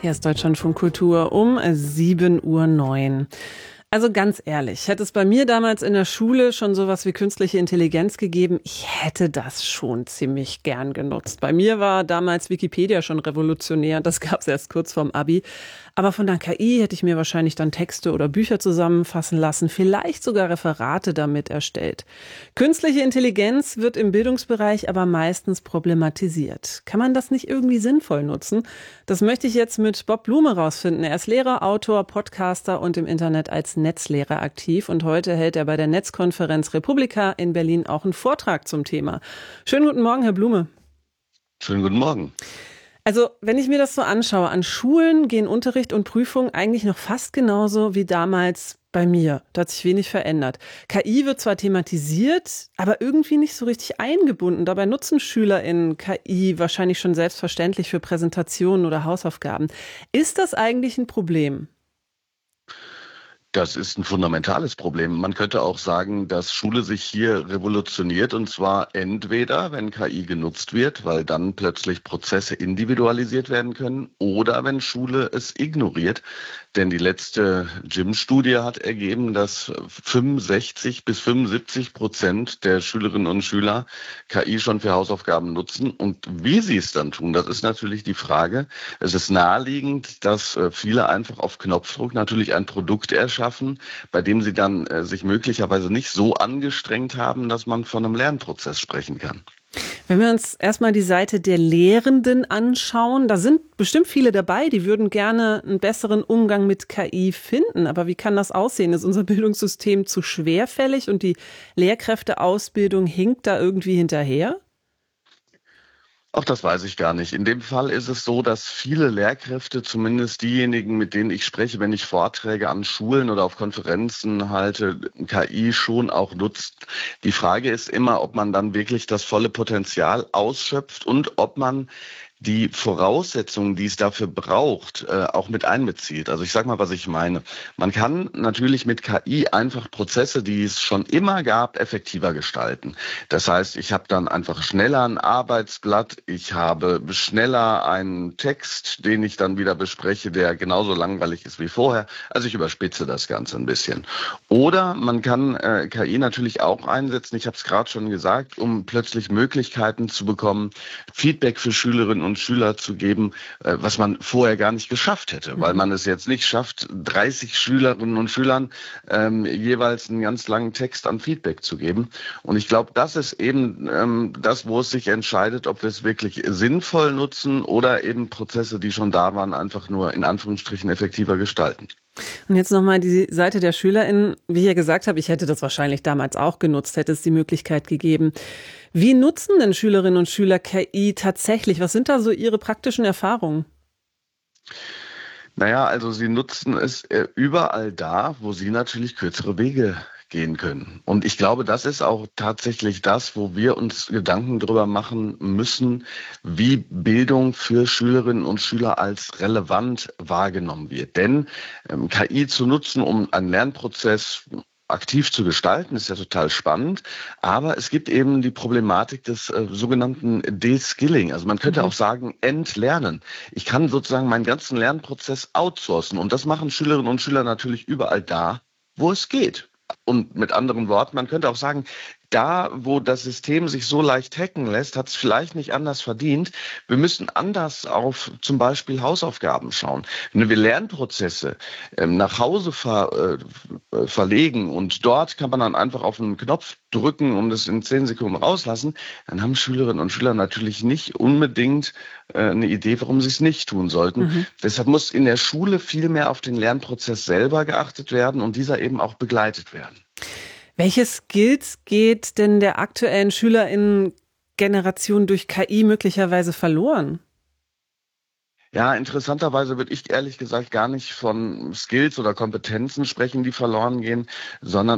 Hier ist Deutschlandfunk Kultur um 7:09 Uhr. Also ganz ehrlich, hätte es bei mir damals in der Schule schon sowas wie künstliche Intelligenz gegeben, ich hätte das schon ziemlich gern genutzt. Bei mir war damals Wikipedia schon revolutionär, das gab es erst kurz vorm Abi. Aber von der KI hätte ich mir wahrscheinlich dann Texte oder Bücher zusammenfassen lassen, vielleicht sogar Referate damit erstellt. Künstliche Intelligenz wird im Bildungsbereich aber meistens problematisiert. Kann man das nicht irgendwie sinnvoll nutzen? Das möchte ich jetzt mit Bob Blume rausfinden. Er ist Lehrer, Autor, Podcaster und im Internet als Netzlehrer aktiv. Und heute hält er bei der Netzkonferenz Republika in Berlin auch einen Vortrag zum Thema. Schönen guten Morgen, Herr Blume. Schönen guten Morgen. Also, wenn ich mir das so anschaue, an Schulen gehen Unterricht und Prüfung eigentlich noch fast genauso wie damals bei mir. Da hat sich wenig verändert. KI wird zwar thematisiert, aber irgendwie nicht so richtig eingebunden. Dabei nutzen SchülerInnen KI wahrscheinlich schon selbstverständlich für Präsentationen oder Hausaufgaben. Ist das eigentlich ein Problem? Das ist ein fundamentales Problem. Man könnte auch sagen, dass Schule sich hier revolutioniert, und zwar entweder, wenn KI genutzt wird, weil dann plötzlich Prozesse individualisiert werden können, oder wenn Schule es ignoriert. Denn die letzte JIM-Studie hat ergeben, dass 65-75% der Schülerinnen und Schüler KI schon für Hausaufgaben nutzen. Und wie sie es dann tun, das ist natürlich die Frage. Es ist naheliegend, dass viele einfach auf Knopfdruck natürlich ein Produkt erschaffen, bei dem sie dann sich möglicherweise nicht so angestrengt haben, dass man von einem Lernprozess sprechen kann. Wenn wir uns erstmal die Seite der Lehrenden anschauen, da sind bestimmt viele dabei, die würden gerne einen besseren Umgang mit KI finden. Aber wie kann das aussehen? Ist unser Bildungssystem zu schwerfällig und die Lehrkräfteausbildung hinkt da irgendwie hinterher? Auch das weiß ich gar nicht. In dem Fall ist es so, dass viele Lehrkräfte, zumindest diejenigen, mit denen ich spreche, wenn ich Vorträge an Schulen oder auf Konferenzen halte, KI schon auch nutzt. Die Frage ist immer, ob man dann wirklich das volle Potenzial ausschöpft und ob man die Voraussetzungen, die es dafür braucht, auch mit einbezieht. Also ich sage mal, was ich meine. Man kann natürlich mit KI einfach Prozesse, die es schon immer gab, effektiver gestalten. Das heißt, ich habe dann einfach schneller ein Arbeitsblatt, ich habe schneller einen Text, den ich dann wieder bespreche, der genauso langweilig ist wie vorher. Also ich überspitze das Ganze ein bisschen. Oder man kann KI natürlich auch einsetzen, ich habe es gerade schon gesagt, um plötzlich Möglichkeiten zu bekommen, Feedback für Schülerinnen und Schüler zu geben, was man vorher gar nicht geschafft hätte, weil man es jetzt nicht schafft, 30 Schülerinnen und Schülern jeweils einen ganz langen Text an Feedback zu geben. Und ich glaube, das ist eben das, wo es sich entscheidet, ob wir es wirklich sinnvoll nutzen oder eben Prozesse, die schon da waren, einfach nur in Anführungsstrichen effektiver gestalten. Und jetzt nochmal die Seite der SchülerInnen. Wie ich ja gesagt habe, ich hätte das wahrscheinlich damals auch genutzt, hätte es die Möglichkeit gegeben. Wie nutzen denn Schülerinnen und Schüler KI tatsächlich? Was sind da so ihre praktischen Erfahrungen? Naja, also sie nutzen es überall da, wo sie natürlich kürzere Wege gehen können. Und ich glaube, das ist auch tatsächlich das, wo wir uns Gedanken drüber machen müssen, wie Bildung für Schülerinnen und Schüler als relevant wahrgenommen wird. Denn KI zu nutzen, um einen Lernprozess aktiv zu gestalten, ist ja total spannend. Aber es gibt eben die Problematik des sogenannten De-Skilling. Also man könnte auch sagen, Entlernen. Ich kann sozusagen meinen ganzen Lernprozess outsourcen. Und das machen Schülerinnen und Schüler natürlich überall da, wo es geht. Und mit anderen Worten, man könnte auch sagen, da, wo das System sich so leicht hacken lässt, hat es vielleicht nicht anders verdient. Wir müssen anders auf zum Beispiel Hausaufgaben schauen. Wenn wir Lernprozesse nach Hause verlegen und dort kann man dann einfach auf einen Knopf drücken und es in 10 Sekunden rauslassen, dann haben Schülerinnen und Schüler natürlich nicht unbedingt eine Idee, warum sie es nicht tun sollten. Deshalb muss in der Schule viel mehr auf den Lernprozess selber geachtet werden und dieser eben auch begleitet werden. Welche Skills geht denn der aktuellen SchülerInnen-Generation durch KI möglicherweise verloren? Ja, interessanterweise würde ich ehrlich gesagt gar nicht von Skills oder Kompetenzen sprechen, die verloren gehen, sondern